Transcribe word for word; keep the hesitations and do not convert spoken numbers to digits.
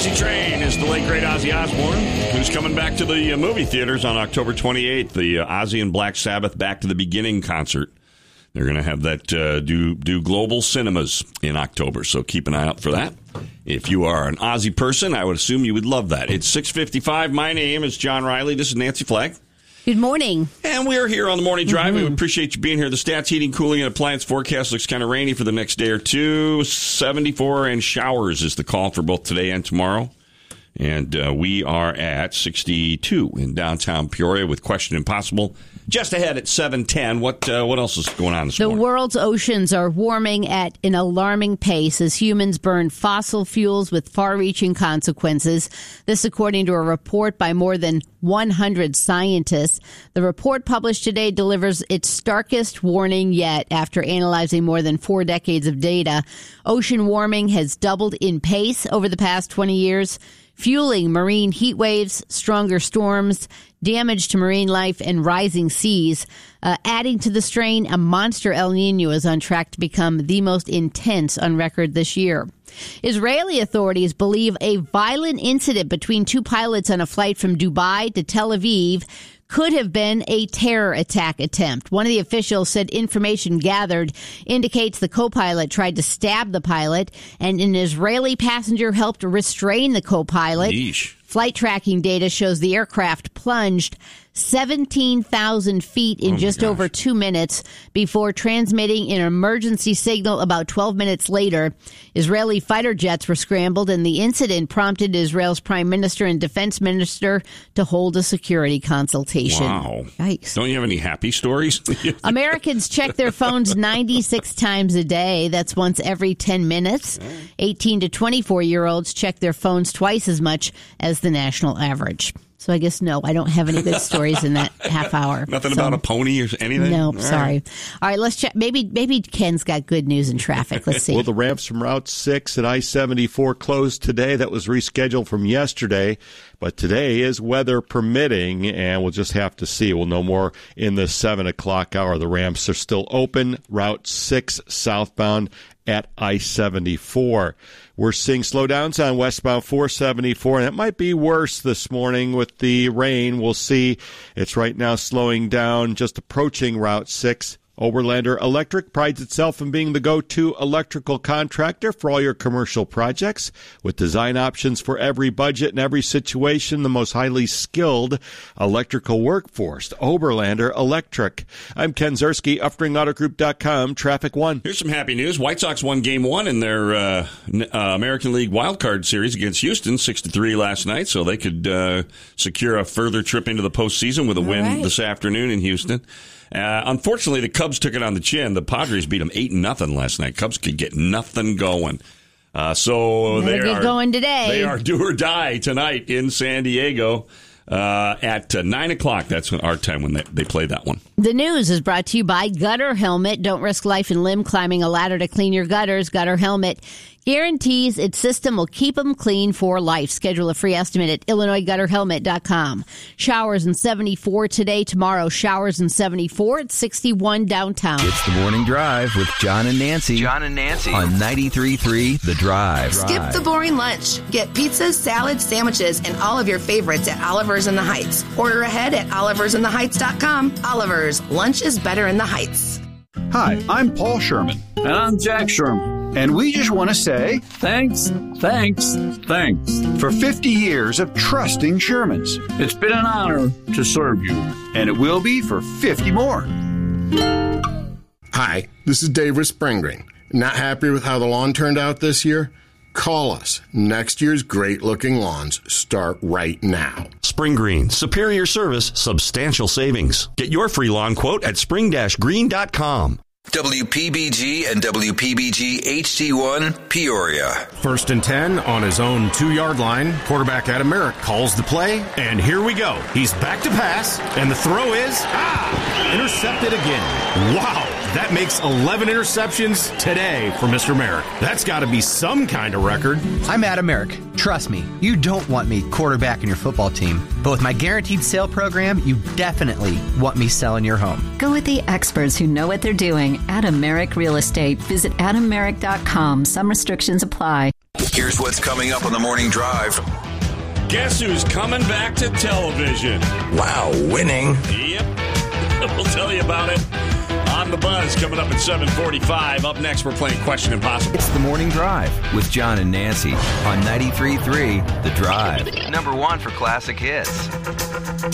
Crazy Train is the late, great Ozzy Osbourne, who's coming back to the uh, movie theaters on October twenty-eighth, the uh, Ozzy and Black Sabbath Back to the Beginning concert. They're going to have that uh, do do global cinemas in October, so keep an eye out for that. If you are an Ozzy person, I would assume you would love that. It's six fifty-five. My name is John Riley. This is Nancy Flagg. Good morning. And we are here on the Morning Drive. Mm-hmm. We appreciate you being here. The Stats Heating, Cooling, and Appliance forecast looks kind of rainy for the next day or two. seventy-four and showers is the call for both today and tomorrow. And uh, we are at sixty-two in downtown Peoria with Question Impossible. Just ahead at seven ten. What uh, what else is going on this the morning? The world's oceans are warming at an alarming pace as humans burn fossil fuels with far-reaching consequences. This according to a report by more than one hundred scientists. The report published today delivers its starkest warning yet after analyzing more than four decades of data. Ocean warming has doubled in pace over the past twenty years, fueling marine heat waves, stronger storms, damage to marine life, and rising seas. Uh, adding to the strain, a monster El Nino is on track to become the most intense on record this year. Israeli authorities believe a violent incident between two pilots on a flight from Dubai to Tel Aviv could have been a terror attack attempt. One of the officials said information gathered indicates the co-pilot tried to stab the pilot, and an Israeli passenger helped restrain the co-pilot. Yeesh. Flight tracking data shows the aircraft plunged seventeen thousand feet in oh just gosh. over two minutes before transmitting an emergency signal about twelve minutes later. Israeli fighter jets were scrambled, and the incident prompted Israel's prime minister and defense minister to hold a security consultation. Wow. Yikes. Don't you have any happy stories? Americans check their phones ninety-six times a day. That's once every ten minutes. eighteen to twenty-four-year-olds check their phones twice as much as the national average. So I guess, no, I don't have any good stories in that half hour. Nothing so, about a pony or anything? No, All sorry. Right. All right, let's check. Maybe maybe Ken's got good news in traffic. Let's see. Well, the ramps from Route six at I seventy-four closed today. That was rescheduled from yesterday. But today is weather permitting, and we'll just have to see. We'll know more in the seven o'clock hour. The ramps are still open. Route six southbound at I seventy-four. We're seeing slowdowns on westbound four seventy-four, and it might be worse this morning with the rain. We'll see. It's right now slowing down, just approaching Route six. Oberlander Electric prides itself in being the go-to electrical contractor for all your commercial projects. With design options for every budget and every situation, the most highly skilled electrical workforce. Oberlander Electric. I'm Ken Zerski, Uftring Auto Group dot com, Traffic One. Here's some happy news. White Sox won Game One in their uh, uh, American League wildcard series against Houston, six to three last night, so they could uh, secure a further trip into the postseason with a all win right. this afternoon in Houston. Uh, unfortunately, the Cubs took it on the chin. The Padres beat them eight nothing last night. Cubs could get nothing going. Uh, so Better they get are going today. They are do or die tonight in San Diego uh, at uh, nine o'clock. That's our time when they, they play that one. The news is brought to you by Gutter Helmet. Don't risk life and limb climbing a ladder to clean your gutters. Gutter Helmet guarantees its system will keep them clean for life. Schedule a free estimate at Illinois Gutter Helmet dot com. Showers in seventy-four today. Tomorrow, showers in seventy-four at sixty-one downtown. It's the Morning Drive with John and Nancy. John and Nancy. On ninety-three point three The Drive. Skip the boring lunch. Get pizzas, salads, sandwiches, and all of your favorites at Oliver's in the Heights. Order ahead at Olivers in the Heights dot com. Oliver's, lunch is better in the Heights. Hi, I'm Paul Sherman. And I'm Jack Sherman. And we just want to say thanks, thanks, thanks for fifty years of trusting Shermans. It's been an honor to serve you. And it will be for fifty more. Hi, this is Dave with Spring Green. Not happy with how the lawn turned out this year? Call us. Next year's great-looking lawns start right now. Spring Green. Superior service, substantial savings. Get your free lawn quote at spring green dot com. W P B G and W P B G H D one, Peoria. First and ten on his own two-yard line. Quarterback Adam Merrick calls the play, and here we go. He's back to pass, and the throw is, ah, intercepted again. Wow, that makes eleven interceptions today for Mister Merrick. That's got to be some kind of record. I'm Adam Merrick. Trust me, you don't want me quarterbacking your football team. But with my guaranteed sale program, you definitely want me selling your home. Go with the experts who know what they're doing. Adam Merrick Real Estate. Visit adam merrick dot com. Some restrictions apply. Here's what's coming up on the Morning Drive. Guess who's coming back to television? Wow, winning. Yep. We'll tell you about it on The Buzz coming up at seven forty-five. Up next, we're playing Question Impossible. It's the Morning Drive with John and Nancy on ninety-three point three The Drive. Number one for classic hits.